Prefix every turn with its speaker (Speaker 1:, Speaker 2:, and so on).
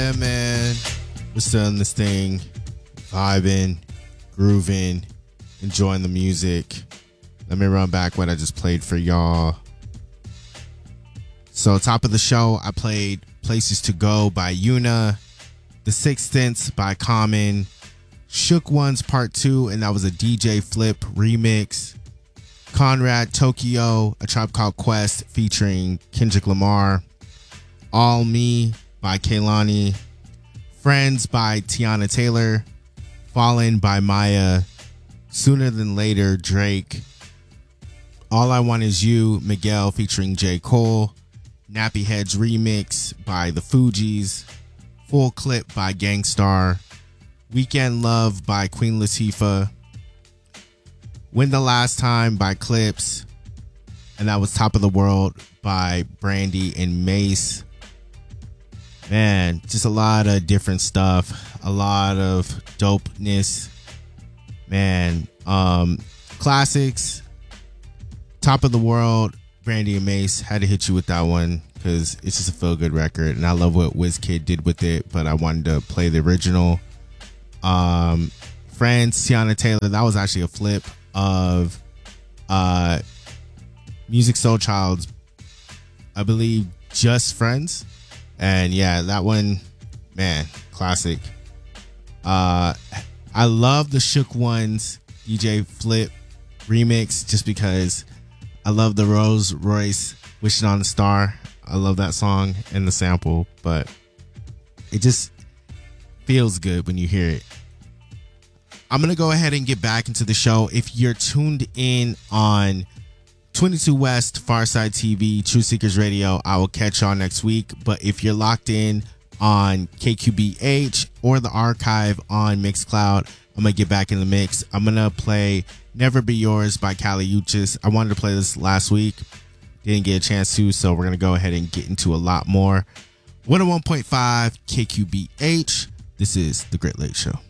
Speaker 1: Yeah, man. We're still in this thing, vibing, grooving, enjoying the music. Let me run back what I just played for y'all. So, top of the show, I played Places to Go by Yuna, The Sixth Sense by Common, Shook Ones Part 2, and that was a DJ Flip remix. Conrad Tokyo, A Tribe Called Quest featuring Kendrick Lamar. All Me by Kehlani. Friends by Tiana Taylor. Fallen by Maya. Sooner Than Later, Drake. All I Want Is You, Miguel featuring J. Cole. Nappy Heads remix by The Fugees. Full Clip by Gangstar. Weekend Love by Queen Latifah. When the Last Time by Clips. And that was Top of the World by Brandy and Mace. Man, just a lot of different stuff. A lot of dopeness. Man, classics. Top of the World, Brandy and Mace. Had to hit you with that one because it's just a feel-good record. And I love what WizKid did with it, but I wanted to play the original. Friends, Tiana Taylor. That was actually a flip of Musiq Soulchild's, I believe, Just Friends. And yeah, that one, man, classic. I love the Shook Ones DJ Flip remix just because I love the Rolls Royce Wishing on a Star. I love that song and the sample, but it just feels good when you hear it. I'm going to go ahead and get back into the show. If you're tuned in on 22 West, Farside TV, True Seekers Radio, I will catch y'all next week. But if you're locked in on KQBH or the archive on Mixcloud, I'm going to get back in the mix. I'm going to play Never Be Yours by Kali Uchis. I wanted to play this last week. Didn't get a chance to, so we're going to go ahead and get into a lot more. 101.5 KQBH. This is The Great Late Show.